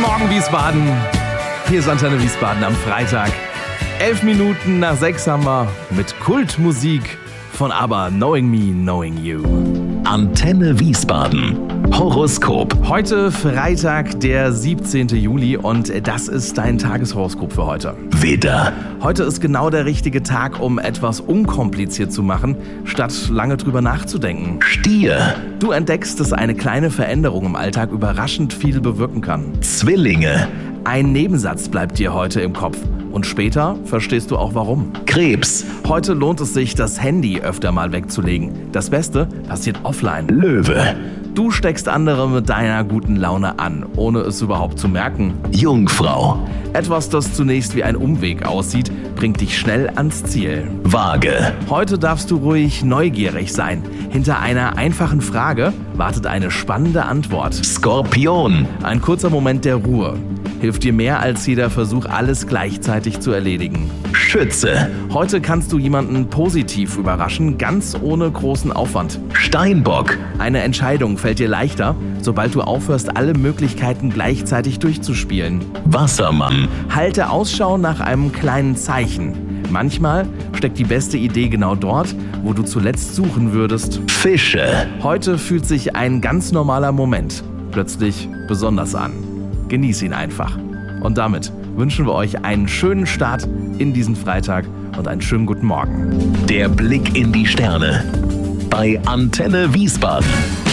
Morgen Wiesbaden. Hier ist Antenne Wiesbaden am Freitag. 11 Minuten nach 6 haben wir mit Kultmusik von ABBA, Knowing Me, Knowing You. Antenne Wiesbaden. Horoskop. Heute Freitag, der 17. Juli und das ist dein Tageshoroskop für heute. Widder. Heute ist genau der richtige Tag, um etwas unkompliziert zu machen, statt lange drüber nachzudenken. Stier. Du entdeckst, dass eine kleine Veränderung im Alltag überraschend viel bewirken kann. Zwillinge. Ein Nebensatz bleibt dir heute im Kopf. Und später verstehst du auch warum. Krebs. Heute lohnt es sich, das Handy öfter mal wegzulegen. Das Beste passiert offline. Löwe. Du steckst andere mit deiner guten Laune an, ohne es überhaupt zu merken. Jungfrau. Etwas, das zunächst wie ein Umweg aussieht, bringt dich schnell ans Ziel. Waage. Heute darfst du ruhig neugierig sein. Hinter einer einfachen Frage wartet eine spannende Antwort. Skorpion. Ein kurzer Moment der Ruhe hilft dir mehr als jeder Versuch, alles gleichzeitig zu erledigen. Schütze. Heute kannst du jemanden positiv überraschen, ganz ohne großen Aufwand. Steinbock. Eine Entscheidung fällt dir leichter, sobald du aufhörst, alle Möglichkeiten gleichzeitig durchzuspielen. Wassermann. Halte Ausschau nach einem kleinen Zeichen. Manchmal steckt die beste Idee genau dort, wo du zuletzt suchen würdest. Fische. Heute fühlt sich ein ganz normaler Moment plötzlich besonders an. Genieß ihn einfach. Und damit wünschen wir euch einen schönen Start in diesen Freitag und einen schönen guten Morgen. Der Blick in die Sterne. Bei Antenne Wiesbaden.